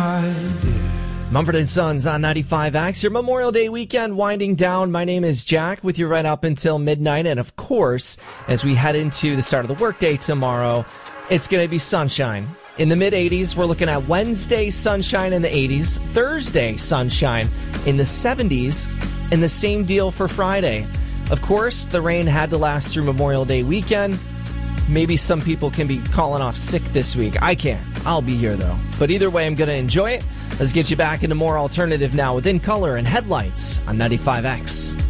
Mumford & Sons on 95X. Your Memorial Day weekend winding down. My name is Jack with you right up until midnight. And of course, as we head into the start of the workday tomorrow, it's going to be sunshine. In the mid-80s, we're looking at Wednesday sunshine in the 80s, Thursday sunshine in the 70s, and the same deal for Friday. Of course, the rain had to last through Memorial Day weekend. Maybe some people can be calling off sick this week. I can't. I'll be here, though. But either way, I'm going to enjoy it. Let's get you back into more alternative now with In Color and Headlights on 95X.